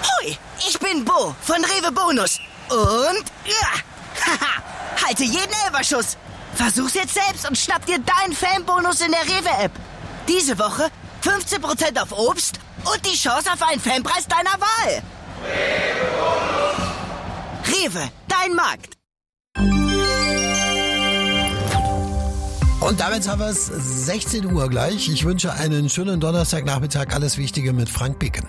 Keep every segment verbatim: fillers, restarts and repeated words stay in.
Hoi, ich bin Bo von Rewe Bonus. Und, ja, haha, halte jeden Elferschuss. Versuch's jetzt selbst und schnapp dir deinen Fanbonus in der Rewe-App. Diese Woche fünfzehn Prozent auf Obst und die Chance auf einen Fanpreis deiner Wahl. Rewe Bonus. Rewe, dein Markt. Und damit haben wir es sechzehn Uhr gleich. Ich wünsche einen schönen Donnerstagnachmittag. Alles Wichtige mit Frank Bicken.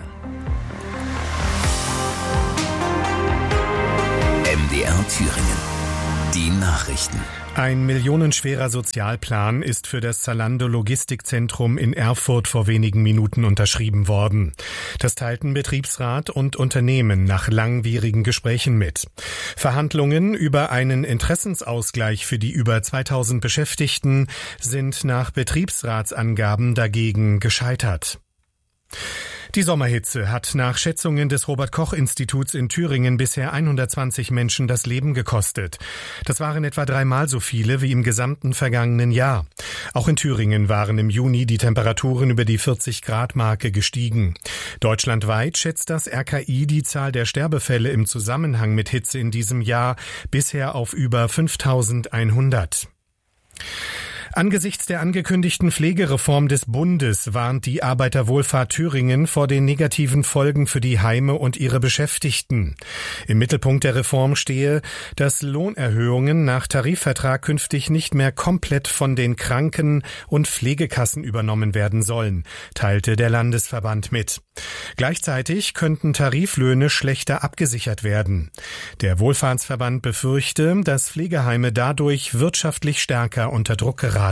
M D R Thüringen. Die Nachrichten. Ein millionenschwerer Sozialplan ist für das Zalando Logistikzentrum in Erfurt vor wenigen Minuten unterschrieben worden. Das teilten Betriebsrat und Unternehmen nach langwierigen Gesprächen mit. Verhandlungen über einen Interessensausgleich für die über zweitausend Beschäftigten sind nach Betriebsratsangaben dagegen gescheitert. Die Sommerhitze hat nach Schätzungen des Robert-Koch-Instituts in Thüringen bisher hundertzwanzig Menschen das Leben gekostet. Das waren etwa dreimal so viele wie im gesamten vergangenen Jahr. Auch in Thüringen waren im Juni die Temperaturen über die vierzig-Grad-Marke gestiegen. Deutschlandweit schätzt das R K I die Zahl der Sterbefälle im Zusammenhang mit Hitze in diesem Jahr bisher auf über fünftausendeinhundert. Angesichts der angekündigten Pflegereform des Bundes warnt die Arbeiterwohlfahrt Thüringen vor den negativen Folgen für die Heime und ihre Beschäftigten. Im Mittelpunkt der Reform stehe, dass Lohnerhöhungen nach Tarifvertrag künftig nicht mehr komplett von den Kranken- und Pflegekassen übernommen werden sollen, teilte der Landesverband mit. Gleichzeitig könnten Tariflöhne schlechter abgesichert werden. Der Wohlfahrtsverband befürchte, dass Pflegeheime dadurch wirtschaftlich stärker unter Druck geraten.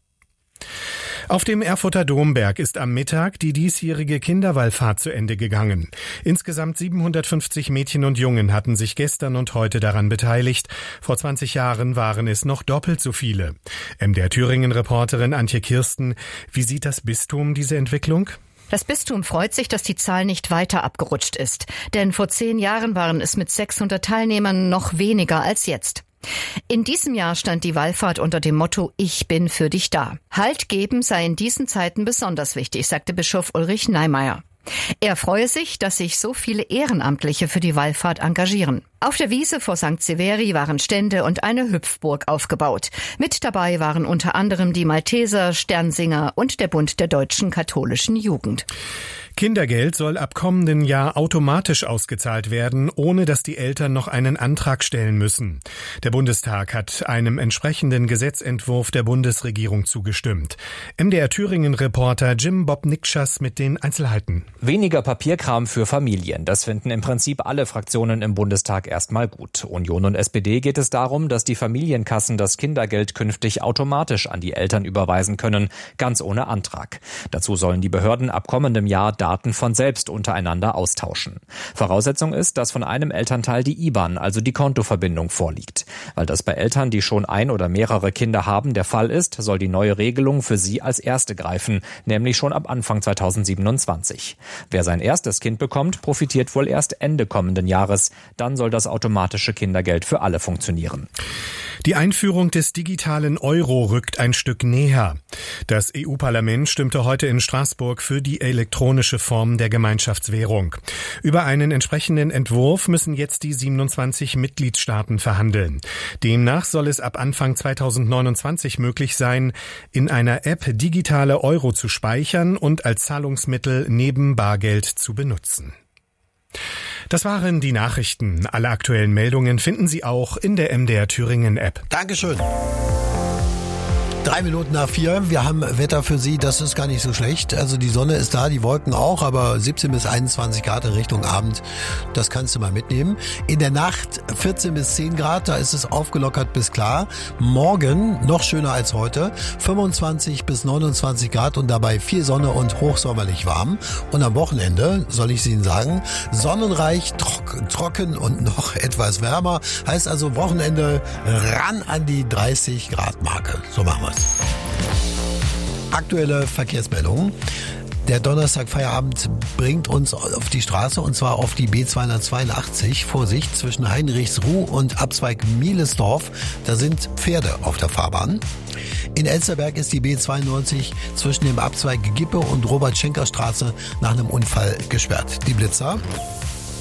Auf dem Erfurter Domberg ist am Mittag die diesjährige Kinderwallfahrt zu Ende gegangen. Insgesamt siebenhundertfünfzig Mädchen und Jungen hatten sich gestern und heute daran beteiligt. Vor zwanzig Jahren waren es noch doppelt so viele. M D R Thüringen-Reporterin Antje Kirsten, wie sieht das Bistum diese Entwicklung? Das Bistum freut sich, dass die Zahl nicht weiter abgerutscht ist. Denn vor zehn Jahren waren es mit sechshundert Teilnehmern noch weniger als jetzt. In diesem Jahr stand die Wallfahrt unter dem Motto »Ich bin für dich da«. Halt geben sei in diesen Zeiten besonders wichtig, sagte Bischof Ulrich Neimeyer. Er freue sich, dass sich so viele Ehrenamtliche für die Wallfahrt engagieren. Auf der Wiese vor Sankt Severi waren Stände und eine Hüpfburg aufgebaut. Mit dabei waren unter anderem die Malteser, Sternsinger und der Bund der deutschen katholischen Jugend. Kindergeld soll ab kommenden Jahr automatisch ausgezahlt werden, ohne dass die Eltern noch einen Antrag stellen müssen. Der Bundestag hat einem entsprechenden Gesetzentwurf der Bundesregierung zugestimmt. M D R Thüringen-Reporter Jim Bob Nikschas mit den Einzelheiten. Weniger Papierkram für Familien, das finden im Prinzip alle Fraktionen im Bundestag erstmal gut. Union und S P D geht es darum, dass die Familienkassen das Kindergeld künftig automatisch an die Eltern überweisen können, ganz ohne Antrag. Dazu sollen die Behörden ab kommendem Jahr Daten von selbst untereinander austauschen. Voraussetzung ist, dass von einem Elternteil die I B A N, also die Kontoverbindung, vorliegt. Weil das bei Eltern, die schon ein oder mehrere Kinder haben, der Fall ist, soll die neue Regelung für sie als erste greifen, nämlich schon ab Anfang zweitausendsiebenundzwanzig. Wer sein erstes Kind bekommt, profitiert wohl erst Ende kommenden Jahres. Dann soll das automatische Kindergeld für alle funktionieren. Die Einführung des digitalen Euro rückt ein Stück näher. Das E U-Parlament stimmte heute in Straßburg für die elektronische Form der Gemeinschaftswährung. Über einen entsprechenden Entwurf müssen jetzt die siebenundzwanzig Mitgliedstaaten verhandeln. Demnach soll es ab Anfang zweitausendneunundzwanzig möglich sein, in einer App digitale Euro zu speichern und als Zahlungsmittel neben Bargeld zu benutzen. Das waren die Nachrichten. Alle aktuellen Meldungen finden Sie auch in der M D R Thüringen App. Dankeschön. Drei Minuten nach vier. Wir haben Wetter für Sie, das ist gar nicht so schlecht. Also die Sonne ist da, die Wolken auch, aber siebzehn bis einundzwanzig Grad in Richtung Abend, das kannst du mal mitnehmen. In der Nacht vierzehn bis zehn Grad, da ist es aufgelockert bis klar. Morgen noch schöner als heute, fünfundzwanzig bis neunundzwanzig Grad und dabei viel Sonne und hochsommerlich warm. Und am Wochenende, soll ich Ihnen sagen, sonnenreich, trock, trocken und noch etwas wärmer. Heißt also Wochenende ran an die dreißig Grad Marke. So machen wir. Aktuelle Verkehrsmeldungen. Der Donnerstag-Feierabend bringt uns auf die Straße und zwar auf die B zweihundertzweiundachtzig. Vorsicht, zwischen Heinrichsruh und Abzweig Mihlesdorf. Da sind Pferde auf der Fahrbahn. In Elsterberg ist die B zweiundneunzig zwischen dem Abzweig Gippe und Robert-Schenker-Straße nach einem Unfall gesperrt. Die Blitzer.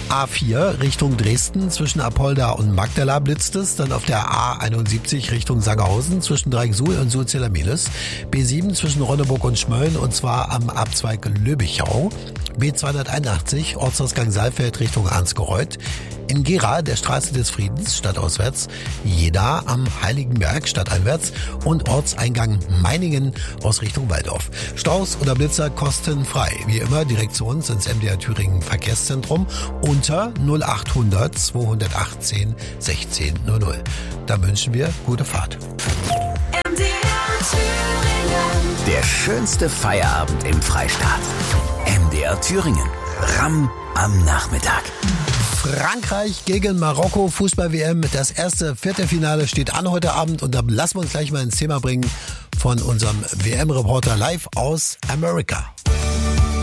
A vier Richtung Dresden zwischen Apolda und Magdala blitzt es. Dann auf der A einundsiebzig Richtung Sangerhausen zwischen Dreiecksuhl und Suhl-Zella-Mehlis. B sieben zwischen Ronneburg und Schmölln und zwar am Abzweig Löbichau. B zweihunderteinundachtzig Ortsausgang Saalfeld Richtung Arnsgereuth. In Gera der Straße des Friedens stadtauswärts. Jeda am Heiligenberg stadteinwärts und Ortseingang Meiningen aus Richtung Waldorf. Staus oder Blitzer kostenfrei. Wie immer Direktions ins M D R Thüringen Verkehrszentrum unter null achthundert zweihundertachtzehn sechzehn null null. Da wünschen wir gute Fahrt. M D R Thüringen. Der schönste Feierabend im Freistaat. M D R Thüringen. Ramm am Nachmittag. Frankreich gegen Marokko, Fußball-W M. Das erste Viertelfinale steht an heute Abend und da lassen wir uns gleich mal ins Thema bringen von unserem W M-Reporter live aus Amerika.